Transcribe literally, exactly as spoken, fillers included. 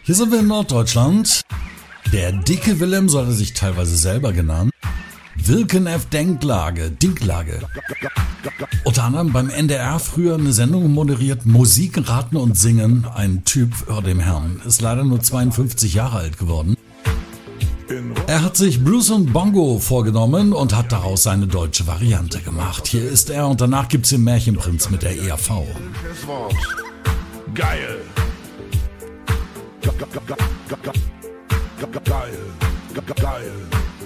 Hier sind wir in Norddeutschland. Der dicke Willem, so hat er sich teilweise selber genannt. Wilken F. Denklage, Dinklage. Unter anderem beim N D R früher eine Sendung moderiert, Musik, Raten und Singen. Ein Typ vor dem Herrn. Ist leider nur zweiundfünfzig Jahre alt geworden. Er hat sich Blues und Bongo vorgenommen und hat daraus seine deutsche Variante gemacht. Hier ist er und danach gibt's den Märchenprinz mit der E R V. Geil. Geil. Geil.